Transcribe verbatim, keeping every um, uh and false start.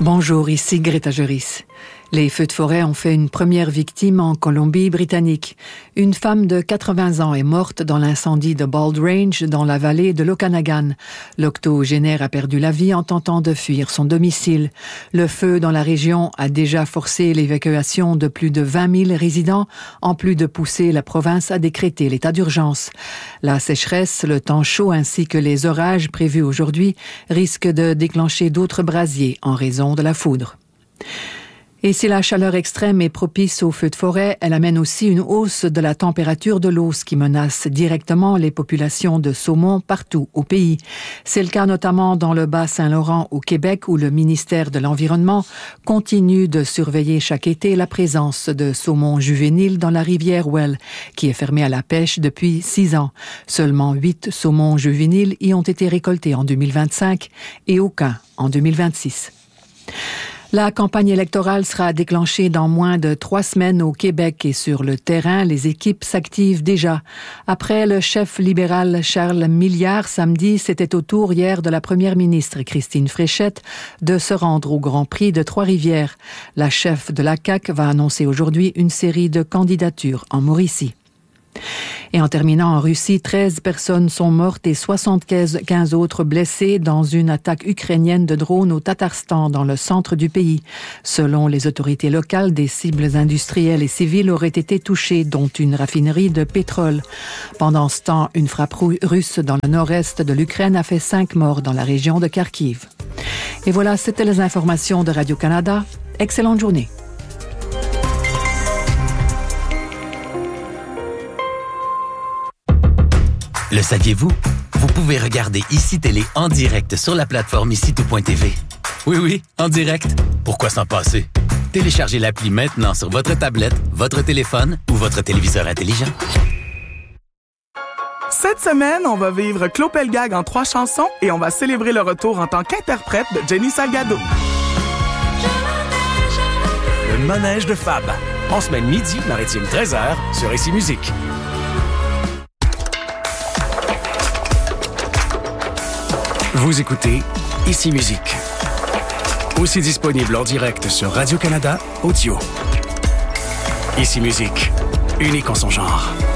Bonjour, ici Greta Joris. Les feux de forêt ont fait une première victime en Colombie-Britannique. Une femme de quatre-vingts ans est morte dans l'incendie de Bald Range dans la vallée de l'Okanagan. L'octogénaire a perdu la vie en tentant de fuir son domicile. Le feu dans la région a déjà forcé l'évacuation de plus de vingt mille résidents, en plus de pousser la province à décréter l'état d'urgence. La sécheresse, le temps chaud ainsi que les orages prévus aujourd'hui risquent de déclencher d'autres brasiers en raison de la foudre. Et si la chaleur extrême est propice aux feux de forêt, elle amène aussi une hausse de la température de l'eau, ce qui menace directement les populations de saumon partout au pays. C'est le cas notamment dans le Bas-Saint-Laurent au Québec, où le ministère de l'Environnement continue de surveiller chaque été la présence de saumon juvénile dans la rivière Well, qui est fermée à la pêche depuis six ans. Seulement huit saumons juvéniles y ont été récoltés en deux mille vingt-cinq et aucun en deux mille vingt-six. La campagne électorale sera déclenchée dans moins de trois semaines au Québec et sur le terrain, les équipes s'activent déjà. Après le chef libéral Charles Milliard samedi, c'était au tour hier de la première ministre Christine Fréchette de se rendre au Grand Prix de Trois-Rivières. La chef de la C A Q va annoncer aujourd'hui une série de candidatures en Mauricie. Et en terminant en Russie, treize personnes sont mortes et soixante-quinze autres blessées dans une attaque ukrainienne de drones au Tatarstan, dans le centre du pays. Selon les autorités locales, des cibles industrielles et civiles auraient été touchées, dont une raffinerie de pétrole. Pendant ce temps, une frappe russe dans le nord-est de l'Ukraine a fait cinq morts dans la région de Kharkiv. Et voilà, c'était les informations de Radio-Canada. Excellente journée. Le saviez-vous? Vous pouvez regarder Ici Télé en direct sur la plateforme ici tout point t v. Oui, oui, en direct. Pourquoi s'en passer? Téléchargez l'appli maintenant sur votre tablette, votre téléphone ou votre téléviseur intelligent. Cette semaine, on va vivre Claude Pelgag en trois chansons et on va célébrer le retour en tant qu'interprète de Jenny Salgado. Le manège de Fab. En semaine midi, maritime treize heures, sur Ici Musique. Vous écoutez Ici Musique. Aussi disponible en direct sur Radio-Canada Audio. Ici Musique, unique en son genre.